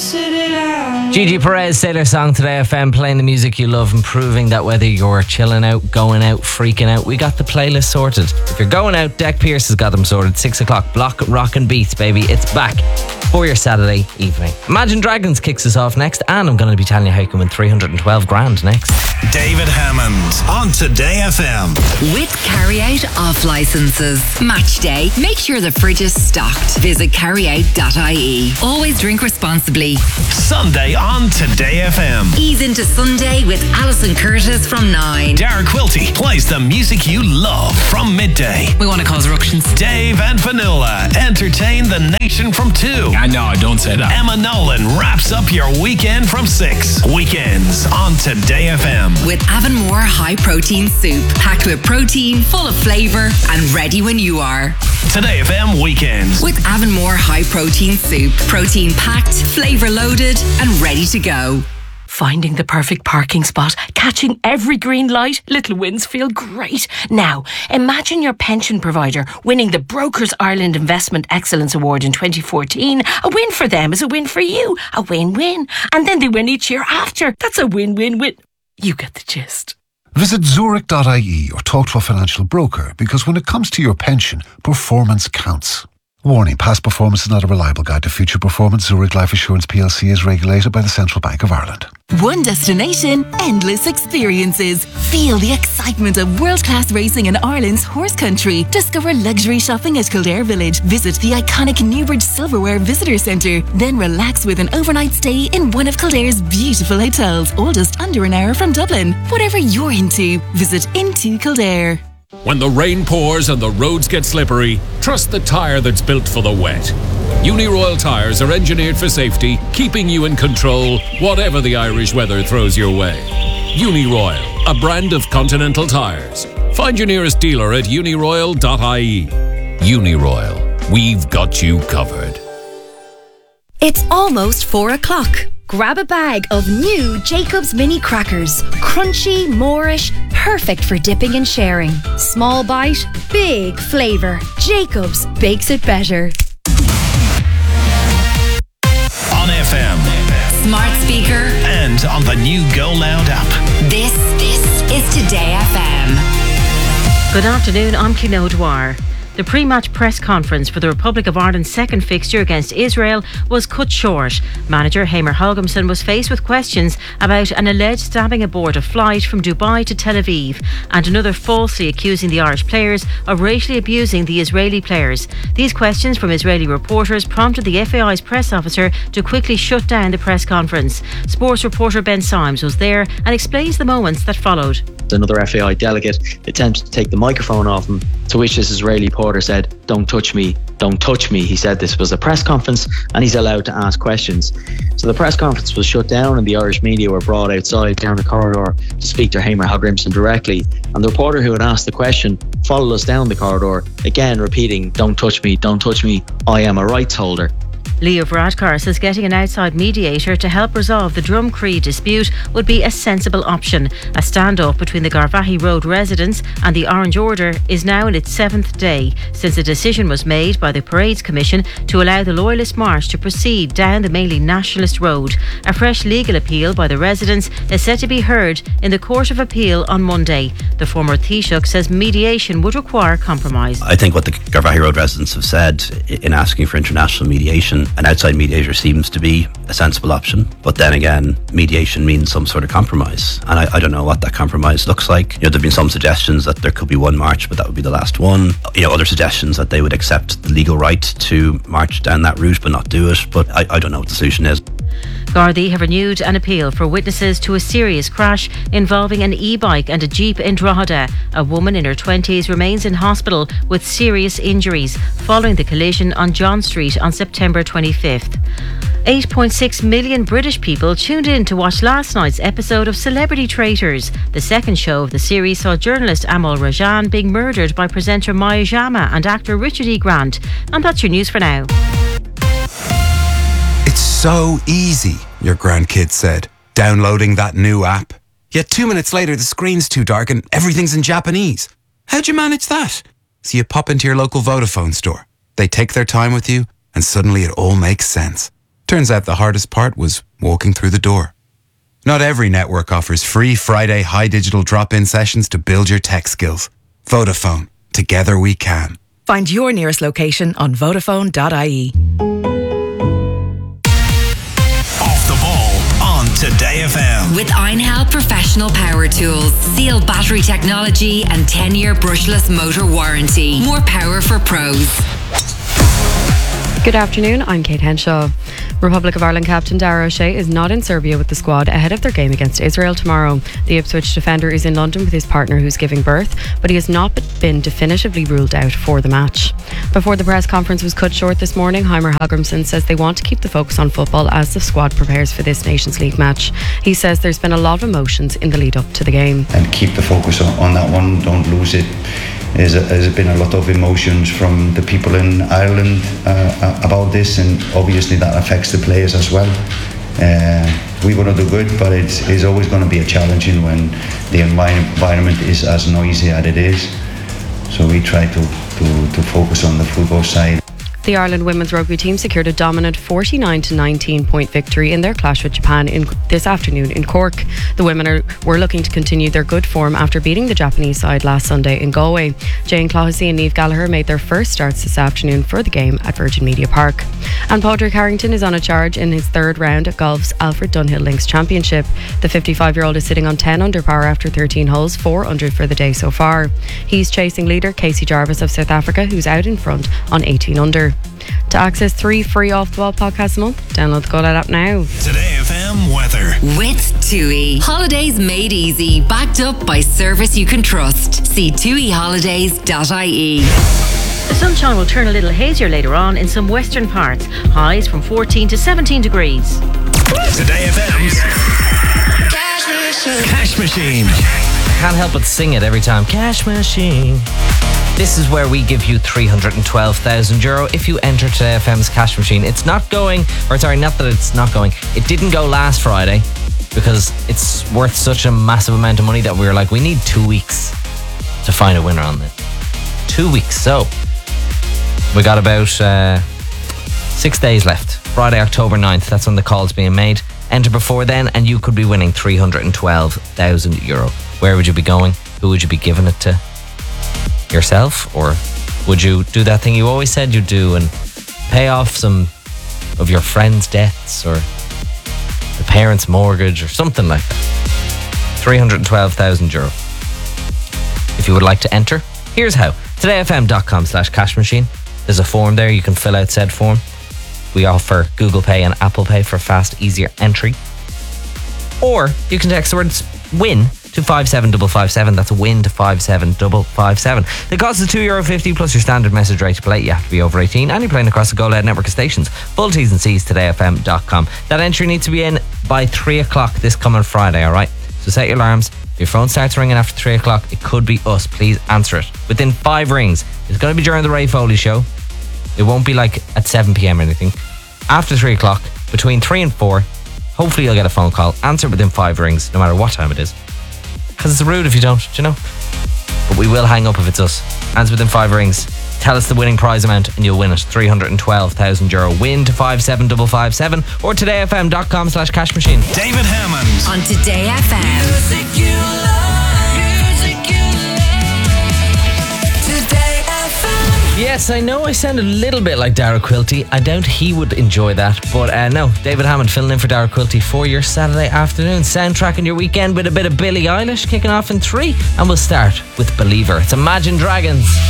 Gigi Perez, Sailor Song, Today FM, playing the music you love and proving that whether you're chilling out, going out, freaking out, we got the playlist sorted. If you're going out, Deck Pierce has got them sorted. 6 o'clock, Block, Rock and Beats, baby. It's back for your Saturday evening. Imagine Dragons kicks us off next, and I'm going to be telling you how you can win 312 grand next. David Hammond on Today FM. With carry-out off licences. Match day, make sure the fridge is stocked. Visit carryout.ie. Always drink responsibly. Sunday on Today FM. Ease into Sunday with Alison Curtis from 9. Darren Quilty plays the music you love from midday. We want to cause ructions. Dave and Vanilla entertain the nation from 2. I know, don't say that. Emma Nolan wraps up your weekend from 6. Weekends on Today FM. With Avonmore High Protein Soup. Packed with protein, full of flavour, and ready when you are. Today FM Weekends. With Avonmore High Protein Soup. Protein packed, flavour loaded, and ready to go. Finding the perfect parking spot, catching every green light, little wins feel great. Now, imagine your pension provider winning the Brokers Ireland Investment Excellence Award in 2014. A win for them is a win for you. A win-win. And then they win each year after. That's a win-win-win. You get the gist. Visit Zurich.ie or talk to a financial broker, because when it comes to your pension, performance counts. Warning, past performance is not a reliable guide to future performance. Zurich Life Assurance PLC is regulated by the Central Bank of Ireland. One destination, endless experiences. Feel the excitement of world-class racing in Ireland's horse country. Discover luxury shopping at Kildare Village. Visit the iconic Newbridge Silverware Visitor Centre. Then relax with an overnight stay in one of Kildare's beautiful hotels, all just under an hour from Dublin. Whatever you're into, visit Into Kildare. When the rain pours and the roads get slippery, trust the tyre that's built for the wet. Uniroyal tyres are engineered for safety, keeping you in control, whatever the Irish weather throws your way. Uniroyal, a brand of Continental tyres. Find your nearest dealer at uniroyal.ie. Uniroyal, we've got you covered. It's almost 4 o'clock. Grab a bag of new Jacob's Mini Crackers. Crunchy, Moorish, perfect for dipping and sharing. Small bite, big flavour. Jacob's bakes it better. On FM. Smart speaker. And on the new Go Loud app. This is Today FM. Good afternoon, I'm Cleo Dwyer. The pre-match press conference for the Republic of Ireland's second fixture against Israel was cut short. Manager Hamer Holgomson was faced with questions about an alleged stabbing aboard a flight from Dubai to Tel Aviv and another falsely accusing the Irish players of racially abusing the Israeli players. These questions from Israeli reporters prompted the FAI's press officer to quickly shut down the press conference. Sports reporter Ben Symes was there and explains the moments that followed. Another FAI delegate attempted to take the microphone off him, to which this Israeli reporter said, "Don't touch me, don't touch me." He said this was a press conference and he's allowed to ask questions. So the press conference was shut down and the Irish media were brought outside down the corridor to speak to Hamer Holgomson directly. And the reporter who had asked the question followed us down the corridor, again repeating, "Don't touch me, don't touch me, I am a rights holder." Leo Varadkar says getting an outside mediator to help resolve the Drumcree dispute would be a sensible option. A standoff between the Garvaghey Road residents and the Orange Order is now in its 7th day since a decision was made by the Parades Commission to allow the Loyalist March to proceed down the mainly nationalist road. A fresh legal appeal by the residents is set to be heard in the Court of Appeal on Monday. The former Taoiseach says mediation would require compromise. I think what the Garvaghey Road residents have said in asking for international mediation, an outside mediator seems to be a sensible option. But then again, mediation means some sort of compromise. And I don't know what that compromise looks like. There have been some suggestions that there could be one march, but that would be the last one. Other suggestions that they would accept the legal right to march down that route but not do it. But I don't know what the solution is. Gardaí have renewed an appeal for witnesses to a serious crash involving an e-bike and a jeep in Drogheda. A woman in her 20s remains in hospital with serious injuries following the collision on John Street on September 25th. 8.6 million British people tuned in to watch last night's episode of Celebrity Traitors. The second show of the series saw journalist Amal Rajan being murdered by presenter Maya Jama and actor Richard E. Grant. And that's your news for now. It's so easy, your grandkid said, downloading that new app. Yet 2 minutes later, the screen's too dark and everything's in Japanese. How'd you manage that? So you pop into your local Vodafone store. They take their time with you, and suddenly it all makes sense. Turns out the hardest part was walking through the door. Not every network offers free Friday high digital drop-in sessions to build your tech skills. Vodafone. Together we can. Find your nearest location on Vodafone.ie. Off the ball on Today FM. With Einhell Professional Power Tools. Seal battery technology and 10-year brushless motor warranty. More power for pros. Good afternoon, I'm Kate Henshaw. Republic of Ireland captain Dara O'Shea is not in Serbia with the squad ahead of their game against Israel tomorrow. The Ipswich defender is in London with his partner who's giving birth, but he has not been definitively ruled out for the match. Before the press conference was cut short this morning, Heimer Hallgrimsson says they want to keep the focus on football as the squad prepares for this Nations League match. He says there's been a lot of emotions in the lead up to the game. And keep the focus on that one, don't lose it. There's been a lot of emotions from the people in Ireland about this, and obviously that affects the players as well. We want to do good, but it's always going to be a challenging when the environment is as noisy as it is. So we try to focus on the football side. The Ireland women's rugby team secured a dominant 49-19 point victory in their clash with Japan this afternoon in Cork. The women were looking to continue their good form after beating the Japanese side last Sunday in Galway. Jane Clohessy and Niamh Gallagher made their first starts this afternoon for the game at Virgin Media Park. And Padraig Harrington is on a charge in his third round at golf's Alfred Dunhill Links Championship. The 55-year-old is sitting on 10 under par after 13 holes, 4 under for the day so far. He's chasing leader Casey Jarvis of South Africa, who's out in front on 18 under. To access 3 free Off the Ball podcasts a month, download the Go Loud app now. Today FM weather. With TUI. Holidays made easy. Backed up by service you can trust. See tuiholidays.ie. The sunshine will turn a little hazier later on in some western parts. Highs from 14 to 17 degrees. Today FM's Cash Machine. Can't help but sing it every time. Cash Machine. This is where we give you €312,000 if you enter Today FM's Cash Machine. It's not going, or sorry, not that it's not going. It didn't go last Friday because it's worth such a massive amount of money that we were like, we need 2 weeks to find a winner on this. 2 weeks. So we got about 6 days left. Friday, October 9th. That's when the call's being made. Enter before then and you could be winning €312,000. Where would you be going? Who would you be giving it to? Yourself? Or would you do that thing you always said you'd do and pay off some of your friends' debts or the parents' mortgage or something like that? €312,000. If you would like to enter, here's how. todayfm.com/cash machine. There's a form there. You can fill out said form. We offer Google Pay and Apple Pay for fast, easier entry. Or you can text the words WIN to 57557. That's a WIN to 57557. The cost is €2.50 plus your standard message rate to play. You have to be over 18 and you're playing across the Go Loud network of stations. Full T's and C's todayfm.com. That entry needs to be in by 3 o'clock this coming Friday, alright? So set your alarms. If your phone starts ringing after 3 o'clock, it could be us. Please answer it. Within 5 rings. It's going to be during the Ray Foley show. It won't be like at 7 p.m. or anything. After 3 o'clock, between 3 and 4, hopefully you'll get a phone call. Answer within 5 rings, no matter what time it is. Because it's rude if you don't, do you know? But we will hang up if it's us. Answer within 5 rings. Tell us the winning prize amount and you'll win it. €312,000. Win to 57557 or todayfm.com/cash machine. David Hammond. On Today FM. Music you love. Music you love. Today FM. Yes, I know I sound a little bit like Dara Quilty. I doubt he would enjoy that. But no, David Hammond filling in for Dara Quilty for your Saturday afternoon. Soundtracking your weekend with a bit of Billie Eilish kicking off in 3. And we'll start with Believer. It's Imagine Dragons.